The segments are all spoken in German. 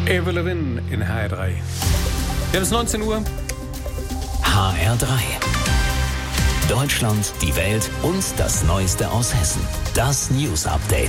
Avril Lavigne in HR3. Wir haben es 19 Uhr. HR3. Deutschland, die Welt und das Neueste aus Hessen. Das News Update.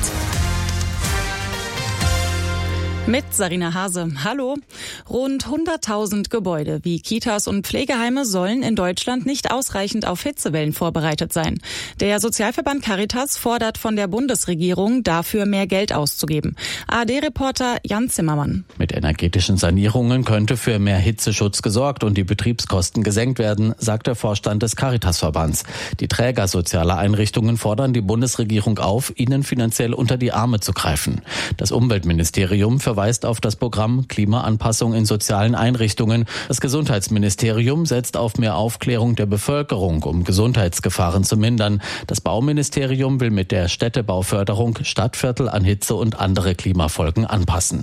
Mit Sarina Hase. Hallo. Rund 100.000 Gebäude wie Kitas und Pflegeheime sollen in Deutschland nicht ausreichend auf Hitzewellen vorbereitet sein. Der Sozialverband Caritas fordert von der Bundesregierung, dafür mehr Geld auszugeben. ARD-Reporter Jan Zimmermann. Mit energetischen Sanierungen könnte für mehr Hitzeschutz gesorgt und die Betriebskosten gesenkt werden, sagt der Vorstand des Caritas-Verbands. Die Träger sozialer Einrichtungen fordern die Bundesregierung auf, ihnen finanziell unter die Arme zu greifen. Das Umweltministerium verweist auf das Programm Klimaanpassung in sozialen Einrichtungen. Das Gesundheitsministerium setzt auf mehr Aufklärung der Bevölkerung, um Gesundheitsgefahren zu mindern. Das Bauministerium will mit der Städtebauförderung Stadtviertel an Hitze und andere Klimafolgen anpassen.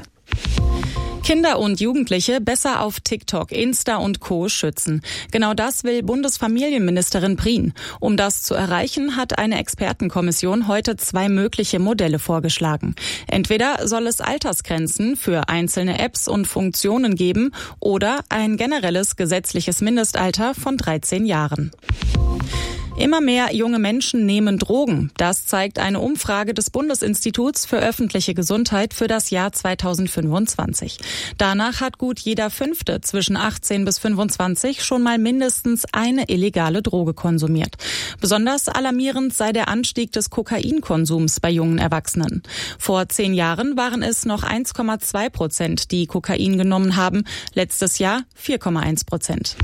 Kinder und Jugendliche besser auf TikTok, Insta und Co. schützen. Genau das will Bundesfamilienministerin Prien. Um das zu erreichen, hat eine Expertenkommission heute 2 mögliche Modelle vorgeschlagen. Entweder soll es Altersgrenzen für einzelne Apps und Funktionen geben oder ein generelles gesetzliches Mindestalter von 13 Jahren. Immer mehr junge Menschen nehmen Drogen. Das zeigt eine Umfrage des Bundesinstituts für öffentliche Gesundheit für das Jahr 2025. Danach hat gut jeder 5. zwischen 18 bis 25 schon mal mindestens eine illegale Droge konsumiert. Besonders alarmierend sei der Anstieg des Kokainkonsums bei jungen Erwachsenen. Vor 10 Jahren waren es noch 1,2%, die Kokain genommen haben. Letztes Jahr 4,1%.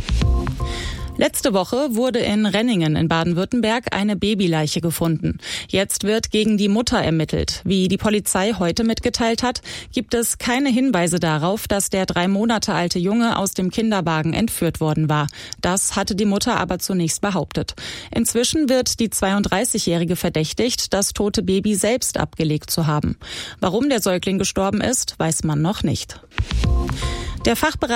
Letzte Woche wurde in Renningen in Baden-Württemberg eine Babyleiche gefunden. Jetzt wird gegen die Mutter ermittelt. Wie die Polizei heute mitgeteilt hat, gibt es keine Hinweise darauf, dass der 3 Monate alte Junge aus dem Kinderwagen entführt worden war. Das hatte die Mutter aber zunächst behauptet. Inzwischen wird die 32-Jährige verdächtigt, das tote Baby selbst abgelegt zu haben. Warum der Säugling gestorben ist, weiß man noch nicht. Der Fachbereich